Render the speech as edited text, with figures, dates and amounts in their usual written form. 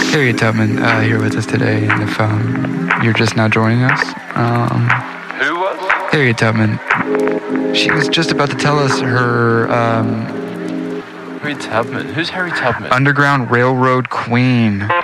Harriet Tubman here with us today, and if you're just now joining us, Who was? Harriet Tubman. She was just about to tell us her Harriet Tubman. Who's Harriet Tubman? Underground Railroad Queen.